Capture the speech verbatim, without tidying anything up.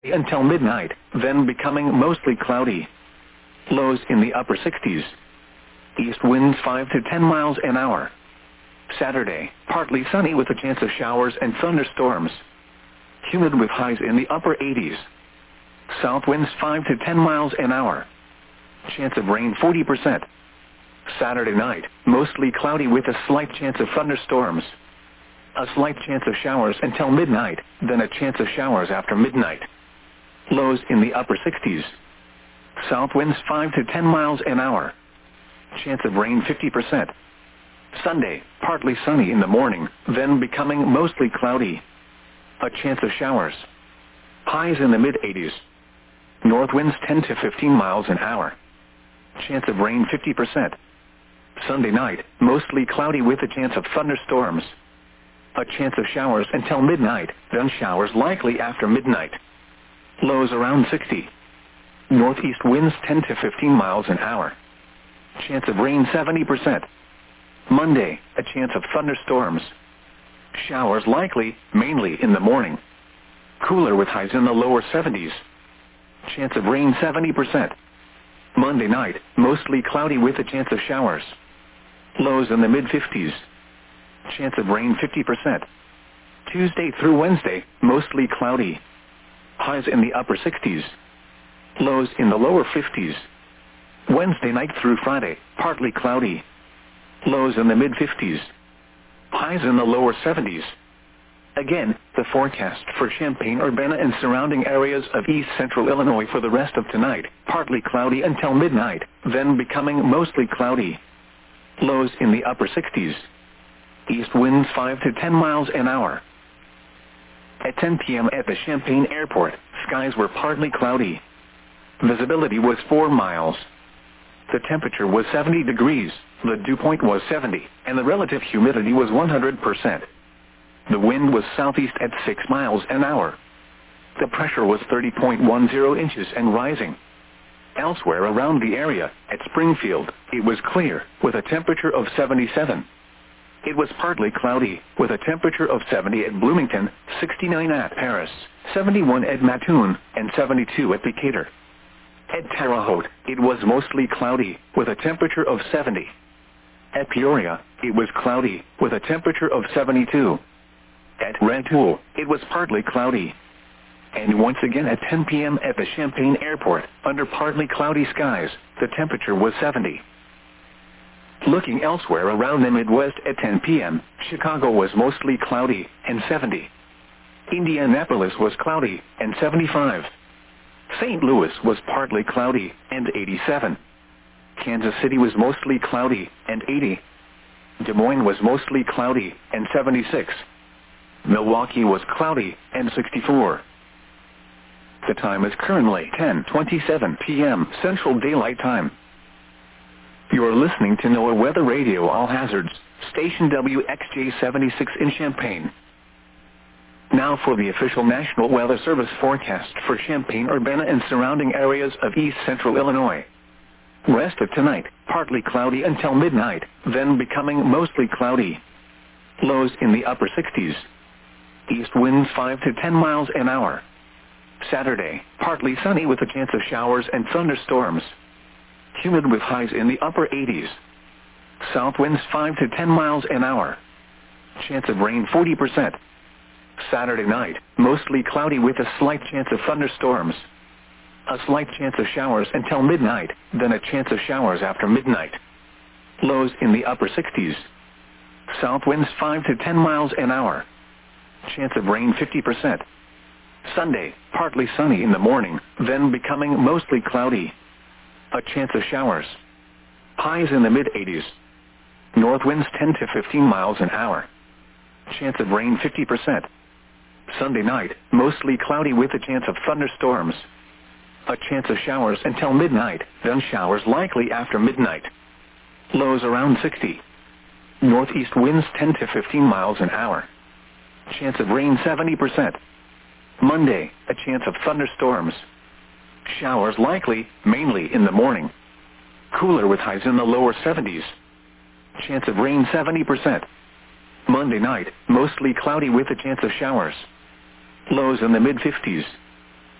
until midnight, then becoming mostly cloudy. Lows in the upper sixties. East winds five to ten miles an hour. Saturday, partly sunny with a chance of showers and thunderstorms. Humid with highs in the upper eighties. South winds five to ten miles an hour. Chance of rain forty percent. Saturday night, mostly cloudy with a slight chance of thunderstorms. A slight chance of showers until midnight, then a chance of showers after midnight. Lows in the upper sixties. South winds five to ten miles an hour. Chance of rain fifty percent. Sunday, partly sunny in the morning, then becoming mostly cloudy. A chance of showers. Highs in the mid eighties. North winds ten to fifteen miles an hour. Chance of rain fifty percent. Sunday night, mostly cloudy with a chance of thunderstorms. A chance of showers until midnight, then showers likely after midnight. Lows around sixty. Northeast winds ten to fifteen miles an hour. Chance of rain seventy percent. Monday, a chance of thunderstorms. Showers likely, mainly in the morning. Cooler with highs in the lower seventies. Chance of rain seventy percent. Monday night, mostly cloudy with a chance of showers. Lows in the mid fifties. Chance of rain fifty percent. Tuesday through Wednesday, mostly cloudy. Highs in the upper sixties. Lows in the lower fifties. Wednesday night through Friday, partly cloudy. Lows in the mid fifties. Highs in the lower seventies. Again, the forecast for Champaign-Urbana and surrounding areas of east central Illinois for the rest of tonight, partly cloudy until midnight, then becoming mostly cloudy. Lows in the upper sixties. East winds five to ten miles an hour. At ten p m at the Champaign Airport, skies were partly cloudy. Visibility was four miles. The temperature was seventy degrees, the dew point was seventy, and the relative humidity was one hundred percent. The wind was southeast at six miles an hour. The pressure was thirty point one zero inches and rising. Elsewhere around the area, at Springfield, it was clear, with a temperature of seventy-seven. It was partly cloudy, with a temperature of seventy at Bloomington, sixty-nine at Paris, seventy-one at Mattoon, and seventy-two at Decatur. At Terre Haute, it was mostly cloudy, with a temperature of seventy. At Peoria, it was cloudy, with a temperature of seventy-two. At Rantoul, it was partly cloudy. And once again at ten p m at the Champaign Airport, under partly cloudy skies, the temperature was seventy. Looking elsewhere around the Midwest at ten p m, Chicago was mostly cloudy, and seventy. Indianapolis was cloudy, and seventy-five. Saint Louis was partly cloudy, and eighty-seven. Kansas City was mostly cloudy, and eighty. Des Moines was mostly cloudy, and seventy-six. Milwaukee was cloudy, and sixty-four. The time is currently ten twenty-seven p m Central Daylight Time. You are listening to NOAA Weather Radio All Hazards, station W X J seventy-six in Champaign. Now for the official National Weather Service forecast for Champaign-Urbana and surrounding areas of east central Illinois. Rest of tonight, partly cloudy until midnight, then becoming mostly cloudy. Lows in the upper sixties. East winds five to ten miles an hour. Saturday, partly sunny with a chance of showers and thunderstorms. Humid with highs in the upper eighties. South winds five to ten miles an hour. Chance of rain forty percent. Saturday night, mostly cloudy with a slight chance of thunderstorms. A slight chance of showers until midnight, then a chance of showers after midnight. Lows in the upper sixties. South winds five to ten miles an hour. Chance of rain fifty percent. Sunday, partly sunny in the morning, then becoming mostly cloudy. A chance of showers. Highs in the mid eighties. North winds ten to fifteen miles an hour. Chance of rain fifty percent. Sunday night, mostly cloudy with a chance of thunderstorms. A chance of showers until midnight, then showers likely after midnight. Lows around sixty. Northeast winds ten to fifteen miles an hour. Chance of rain seventy percent. Monday, a chance of thunderstorms. Showers likely, mainly in the morning. Cooler with highs in the lower seventies. Chance of rain seventy percent. Monday night, mostly cloudy with a chance of showers. Lows in the mid fifties.